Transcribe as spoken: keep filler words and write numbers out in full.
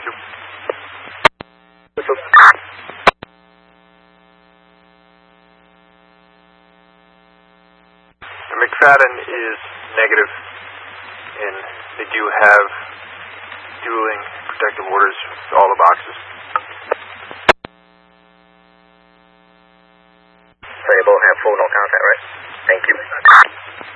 Roger. McFadden is negative, and they do have dueling protective orders for all the boxes. So you both have full no contact, right? Thank you.